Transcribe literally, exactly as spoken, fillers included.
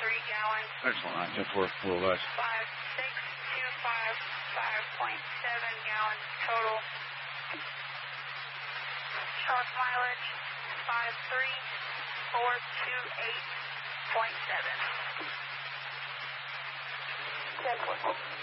three gallons. Excellent. I think we're, we're less. five six two five, five point seven gallons total. Truck mileage, five three four two eight point seven. ten point.